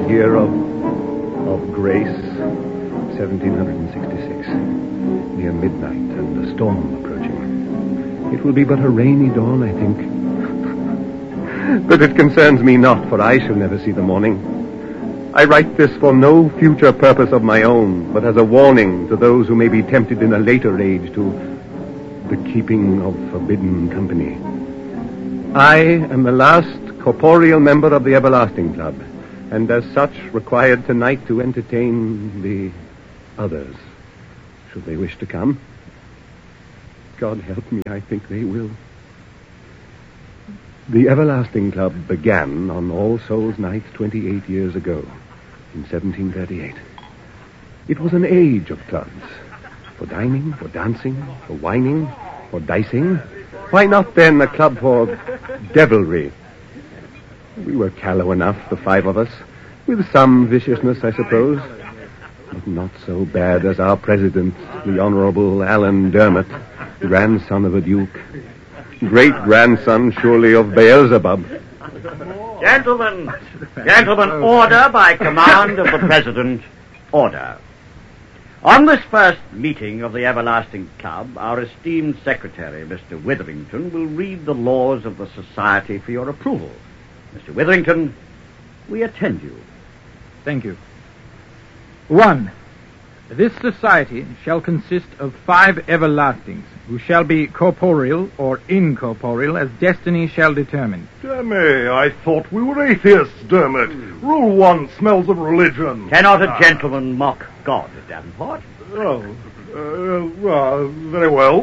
year of grace, 1766. Near midnight and a storm approaching. It will be but a rainy dawn, I think. But it concerns me not, for I shall never see the morning. I write this for no future purpose of my own, but as a warning to those who may be tempted in a later age to the keeping of forbidden company. I am the last corporeal member of the Everlasting Club, and as such required tonight to entertain the others, should they wish to come. God help me, I think they will. The Everlasting Club began on All Souls Night 28 years ago, in 1738. It was an age of clubs. For dining, for dancing, for whining, for dicing. Why not then a club for devilry? We were callow enough, the five of us, with some viciousness, I suppose, but not so bad as our president, the Honorable Alan Dermot, grandson of a duke. Great-grandson, surely, of Beelzebub. Gentlemen, order by command of the President. Order. On this first meeting of the Everlasting Club, our esteemed secretary, Mr. Witherington, will read the laws of the society for your approval. Mr. Witherington, we attend you. Thank you. 1. This society shall consist of 5 everlastings, who shall be corporeal or incorporeal as destiny shall determine. Damme, I thought we were atheists, Dermot. Rule 1 smells of religion. Cannot a gentleman mock God, Davenport? Very well.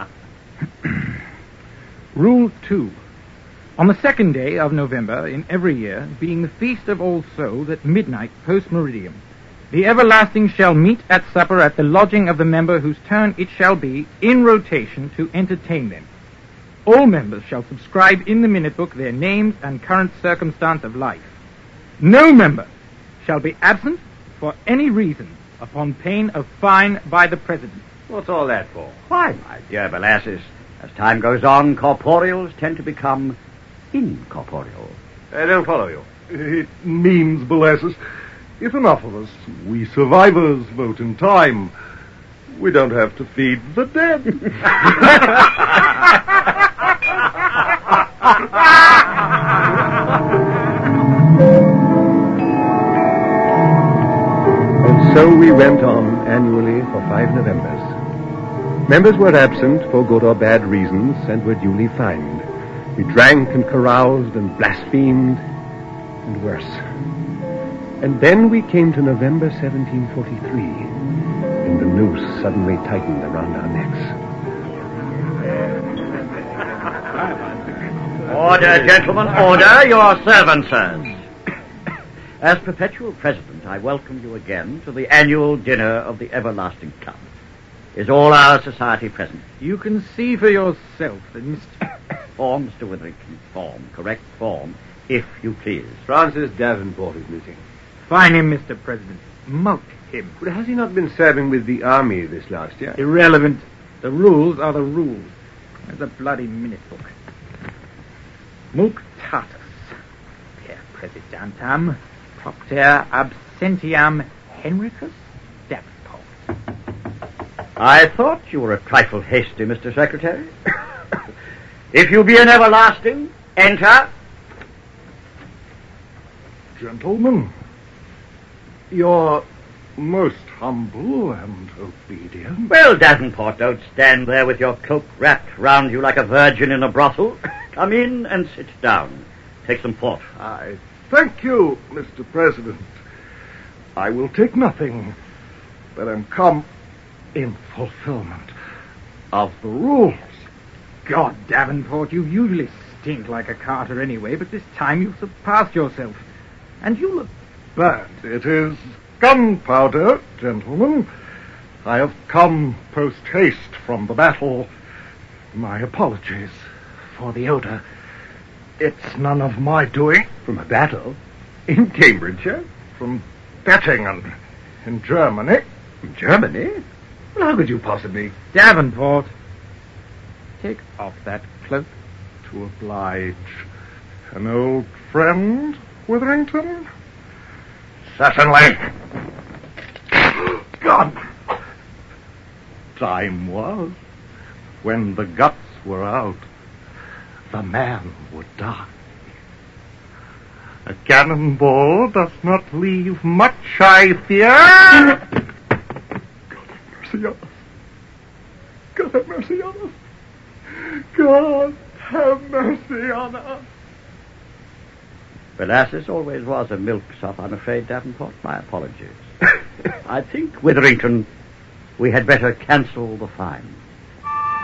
Rule 2. On the 2nd day of November in every year, being the Feast of All Souls at midnight post-meridium, the Everlasting shall meet at supper at the lodging of the member whose turn it shall be, in rotation, to entertain them. All members shall subscribe in the minute book their names and current circumstance of life. No member shall be absent for any reason upon pain of fine by the President. What's all that for? Why, my dear Belassus, as time goes on, corporeals tend to become incorporeal. I don't follow you. It means, Belassus, if enough of us, we survivors, vote in time, we don't have to feed the dead. And so we went on annually for 5 Novembers. Members were absent for good or bad reasons and were duly fined. We drank and caroused and blasphemed, and worse. And then we came to November 1743, and the noose suddenly tightened around our necks. Order, gentlemen, order. Your servant, sirs. As perpetual president, I welcome you again to the annual dinner of the Everlasting Club. Is all our society present? You can see for yourself that Mr. Form, Mr. Witherington, form, correct form, if you please. Francis Davenport is missing. Fine him, Mr. President. Mulct him. But has he not been serving with the army this last year? Irrelevant. The rules are the rules. There's a bloody minute book. Muctatus. Per Presidentam Propter Absentiam Henricus Davenport. I thought you were a trifle hasty, Mr. Secretary. If you be an everlasting, enter. Gentlemen, you're most humble and obedient. Well, Davenport, don't stand there with your cloak wrapped round you like a virgin in a brothel. Come in and sit down. Take some port. I thank you, Mr. President. I will take nothing, but am come in fulfillment of the rules. God, Davenport, you usually stink like a carter anyway, but this time you've surpassed yourself. And you look burnt. It is gunpowder, gentlemen. I have come post-haste from the battle. My apologies for the odor. It's none of my doing. From a battle? In Cambridgeshire? From Bettingen in Germany. In Germany? Well, how could you possibly... Davenport, take off that cloak. To oblige an old friend, Witherington? Certainly. God. Time was when the guts were out. The man would die. A cannonball does not leave much, I fear. God have mercy on us. God have mercy on us. Well, as this always was a milksop, I'm afraid, Davenport. My apologies. I think, Witherington, we had better cancel the fine.